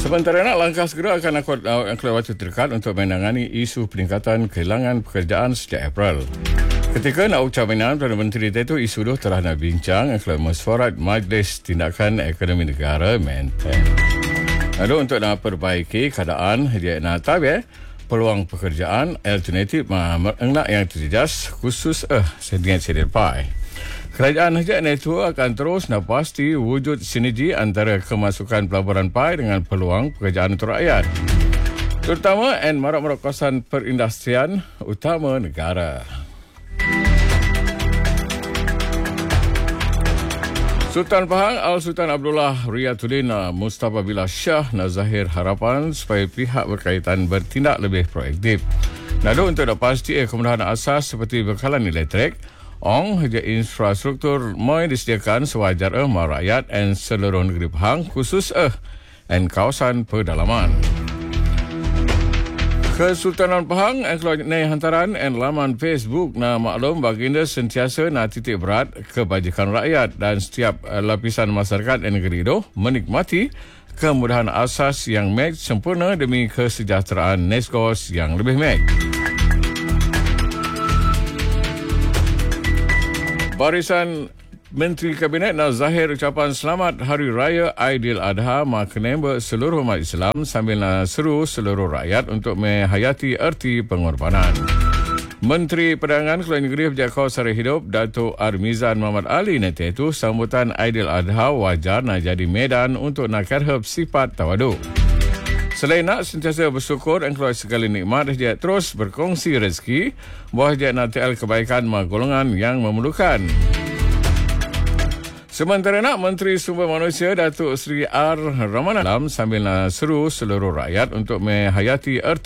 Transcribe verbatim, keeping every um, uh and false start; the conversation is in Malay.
Sementara nak langkah segera akan keluar waktu terdekat untuk menangani isu peningkatan kehilangan pekerjaan sejak April. Ketika nak ucap mainan, Perdana Menteri itu isu itu telah nak bincang keluar mesyuarat Majlis Tindakan Ekonomi Negara M E N P E N. Lalu untuk nak perbaiki keadaan dia nak tahu ya, peluang pekerjaan alternatif mengenak yang terjejas khusus eh sedikit sedikit pai. Kerajaan Haji itu akan terus nak pasti wujud sinergi antara kemasukan pelaburan P A I dengan peluang pekerjaan untuk rakyat. Terutama dan marak-marak kawasan perindustrian utama negara. Sultan Pahang Al-Sultan Abdullah Riyatuddin Mustafa Billah Shah nak zahir harapan supaya pihak berkaitan bertindak lebih proaktif. Lalu untuk nak pasti kemudahan asas seperti bekalan elektrik, Ong haja infrastruktur mai disediakan sewajar eh rakyat dan seluruh negeri Pahang khusus eh dan kawasan pedalaman. Kesultanan Pahang yang keluar naik hantaran dan laman Facebook na maklum baginda sentiasa na titik berat kebajikan rakyat dan setiap lapisan masyarakat dan negeri itu menikmati kemudahan asas yang mek sempurna demi kesejahteraan Neskos yang lebih mek. Barisan Menteri Kabinet nak zahir ucapan selamat Hari Raya Aidiladha makna seluruh umat Islam sambil nak seru seluruh rakyat untuk menghayati erti pengorbanan. Menteri Perdagangan Keluar Negeri Berjakau Sara Hidup Datuk Armizan Muhammad Ali nanti itu sambutan Aidiladha wajar nak jadi medan untuk nak kerhab sifat tawadu. Selain nak sentiasa bersyukur dan keluar segala nikmat, dia terus berkongsi rezeki, buah dia nak tial kebaikan golongan yang memerlukan. Sementara nak Menteri Sumber Manusia Datuk Seri R. Ramanathan sambil nak seru seluruh rakyat untuk menghayati erti